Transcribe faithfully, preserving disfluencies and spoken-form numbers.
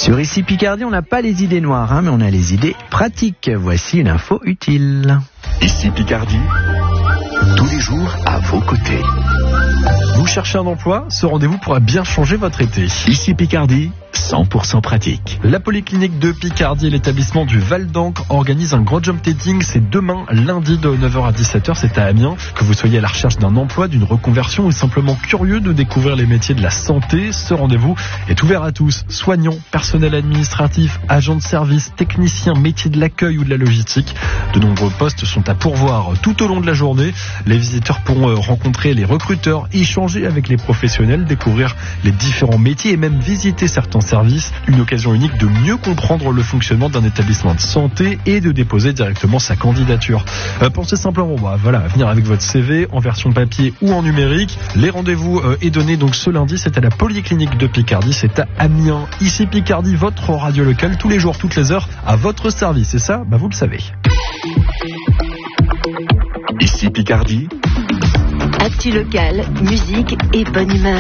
Sur Ici Picardie, on n'a pas les idées noires, hein, mais on a les idées pratiques. Voici une info utile. Ici Picardie, tous les jours à vos côtés. Vous cherchez un emploi? Ce rendez-vous pourra bien changer votre été. Ici Picardie, cent pour cent pratique. La polyclinique de Picardie et l'établissement du Val d'Ancre organisent un gros job dating. C'est demain, lundi de neuf heures à dix-sept heures. C'est à Amiens. Que vous soyez à la recherche d'un emploi, d'une reconversion ou simplement curieux de découvrir les métiers de la santé, ce rendez-vous est ouvert à tous. Soignants, personnel administratif, agents de service, techniciens, métiers de l'accueil ou de la logistique. De nombreux postes sont à pourvoir tout au long de la journée. Les visiteurs pourront rencontrer les recruteurs, échanger avec les professionnels, découvrir les différents métiers et même visiter certains services. Une occasion unique de mieux comprendre le fonctionnement d'un établissement de santé et de déposer directement sa candidature. Euh, pensez simplement bah, voilà, à venir avec votre C V en version papier ou en numérique. Les rendez-vous euh, est donné donc ce lundi, c'est à la polyclinique de Picardie, c'est à Amiens. Ici Picardie, votre radio locale, tous les jours, toutes les heures, à votre service. Et ça, bah, vous le savez. Ici Picardie, actu locale, musique et bonne humeur.